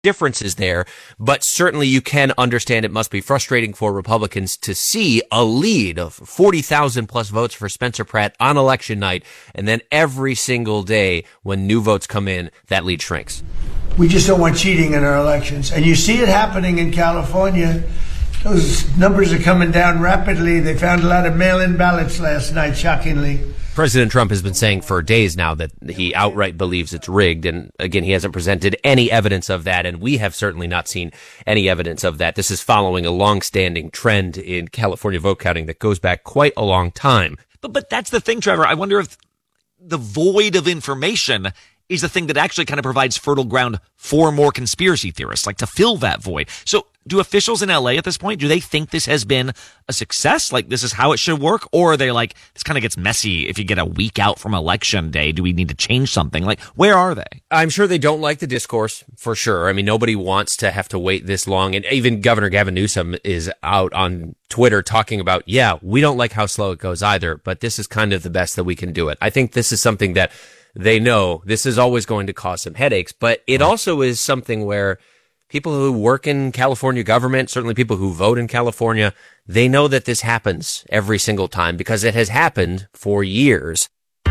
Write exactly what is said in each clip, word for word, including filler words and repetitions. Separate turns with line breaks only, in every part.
differences there, but certainly you can understand it must be frustrating for Republicans to see a lead of forty thousand plus votes for Spencer Pratt on election night, and then every single day when new votes come in, that lead shrinks.
We just don't want cheating in our elections. And you see it happening in California. Those numbers are coming down rapidly. They found a lot of mail-in ballots last night, shockingly.
President Trump has been saying for days now that he outright believes it's rigged. And again, he hasn't presented any evidence of that. And we have certainly not seen any evidence of that. This is following a long-standing trend in California vote counting that goes back quite a long time.
But, but that's the thing, Trevor. I wonder if the void of information is the thing that actually kind of provides fertile ground for more conspiracy theorists, like to fill that void. So do officials in L A at this point, do they think this has been a success? Like this is how it should work? Or are they like, this kind of gets messy if you get a week out from election day. Do we need to change something? Like, where are they?
I'm sure they don't like the discourse, for sure. I mean, nobody wants to have to wait this long. And even Governor Gavin Newsom is out on Twitter talking about, yeah, we don't like how slow it goes either, but this is kind of the best that we can do it. I think this is something that they know this is always going to cause some headaches, but it also is something where people who work in California government, certainly people who vote in California, they know that this happens every single time because it has happened for years.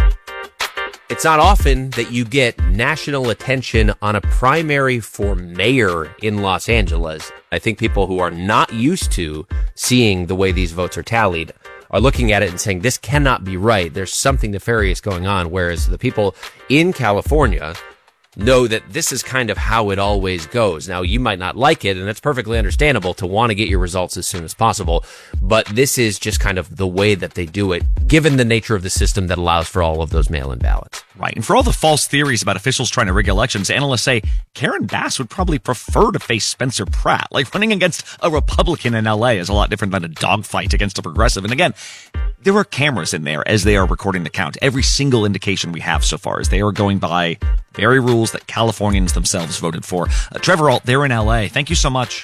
It's not often that you get national attention on a primary for mayor in Los Angeles. I think people who are not used to seeing the way these votes are tallied are looking at it and saying, this cannot be right. There's something nefarious going on. Whereas the people in California know that this is kind of how it always goes. Now, you might not like it, and that's perfectly understandable to want to get your results as soon as possible, but this is just kind of the way that they do it, given the nature of the system that allows for all of those mail-in ballots.
Right, and for all the false theories about officials trying to rig elections, analysts say Karen Bass would probably prefer to face Spencer Pratt. Like, running against a Republican in L A is a lot different than a dogfight against a progressive. And again, there are cameras in there as they are recording the count. Every single indication we have so far is they are going by very rules that Californians themselves voted for. Uh, Trevor Ault, there in L A. Thank you so much.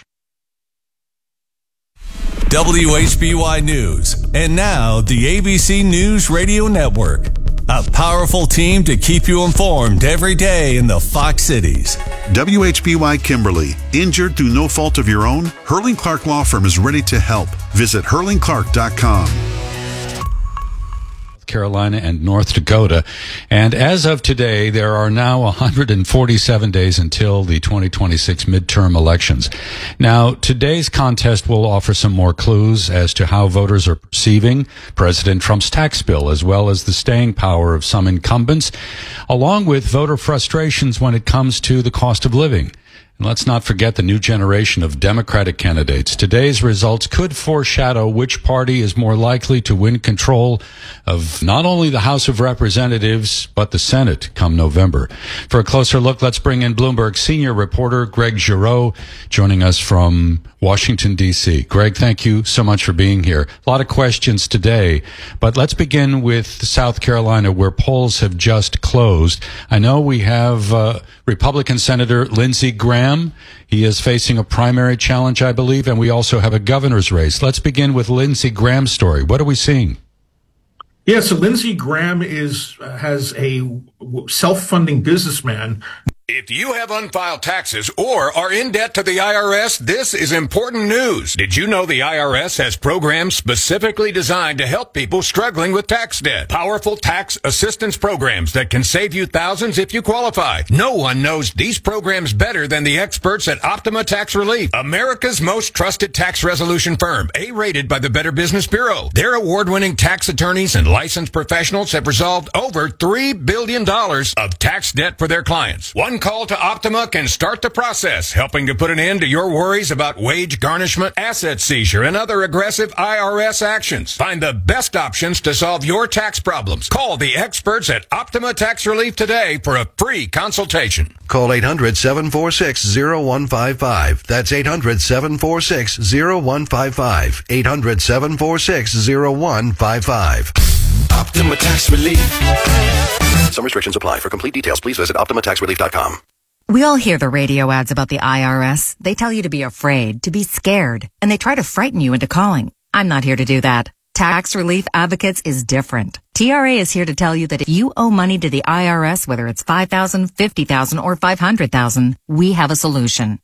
W H B Y News. And now the A B C News Radio Network. A powerful team to keep you informed every day in the Fox Cities.
W H B Y Kimberly. Injured through no fault of your own? Hurling Clark Law Firm is ready to help. Visit hurling clark dot com.
Carolina and North Dakota. And as of today, there are now one hundred forty-seven days until the twenty twenty-six midterm elections. Now, today's contest will offer some more clues as to how voters are perceiving President Trump's tax bill, as well as the staying power of some incumbents, along with voter frustrations when it comes to the cost of living. And let's not forget the new generation of Democratic candidates. Today's results could foreshadow which party is more likely to win control of not only the House of Representatives, but the Senate come November. For a closer look, let's bring in Bloomberg senior reporter Greg Giroux, joining us from Washington, D C. Greg, thank you so much for being here. A lot of questions today, but let's begin with South Carolina, where polls have just closed. I know we have uh, Republican Senator Lindsey Graham. He is facing a primary challenge, I believe, and we also have a governor's race. Let's begin with Lindsey Graham's story. What are we seeing?
Yeah, so Lindsey Graham is uh, has a self-funding businessman.
If you have unfiled taxes or are in debt to the I R S, this is important news. Did you know the I R S has programs specifically designed to help people struggling with tax debt? Powerful tax assistance programs that can save you thousands if you qualify. No one knows these programs better than the experts at Optima Tax Relief, America's most trusted tax resolution firm, A-rated by the Better Business Bureau. Their award-winning tax attorneys and licensed professionals have resolved over three billion dollars of tax debt for their clients. One call to Optima can start the process, helping to put an end to your worries about wage garnishment, asset seizure, and other aggressive I R S actions. Find the best options to solve your tax problems. Call the experts at Optima Tax Relief today for a free consultation.
Call eight hundred, seven four six, zero one five five. That's eight hundred, seven four six, zero one five five. eight hundred, seven four six, zero one five five.
Optima Tax Relief.
Some restrictions apply. For complete details, please visit optima tax relief dot com.
We all hear the radio ads about the I R S. They tell you to be afraid, to be scared, and they try to frighten you into calling. I'm not here to do that. Tax Relief Advocates is different. T R A is here to tell you that if you owe money to the I R S, whether it's five thousand dollars, fifty thousand dollars, or five hundred thousand dollars, we have a solution.